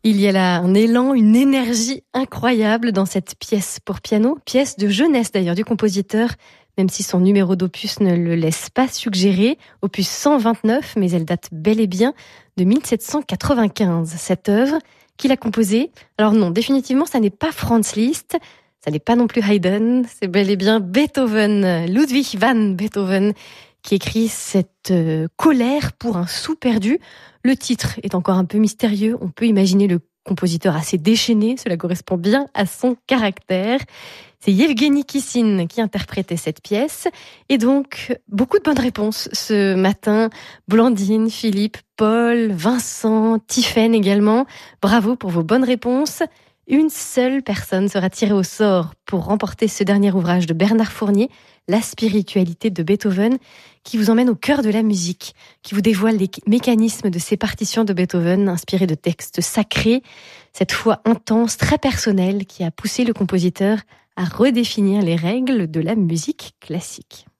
Il y a là un élan, une énergie incroyable dans cette pièce pour piano, pièce de jeunesse d'ailleurs du compositeur, même si son numéro d'opus ne le laisse pas suggérer, opus 129, mais elle date bel et bien de 1795, cette œuvre qu'il a composée. Alors non, définitivement, ça n'est pas Franz Liszt, ça n'est pas non plus Haydn, c'est bel et bien Beethoven, Ludwig van Beethoven, qui écrit cette colère pour un sou perdu. Le titre est encore un peu mystérieux, on peut imaginer le compositeur assez déchaîné, cela correspond bien à son caractère. C'est Yevgeny Kissine qui interprétait cette pièce. Et donc, beaucoup de bonnes réponses ce matin. Blandine, Philippe, Paul, Vincent, Tiffaine également. Bravo pour vos bonnes réponses. Une seule personne sera tirée au sort pour remporter ce dernier ouvrage de Bernard Fournier, La spiritualité de Beethoven, qui vous emmène au cœur de la musique, qui vous dévoile les mécanismes de ces partitions de Beethoven inspirées de textes sacrés, cette foi intense, très personnelle, qui a poussé le compositeur à redéfinir les règles de la musique classique.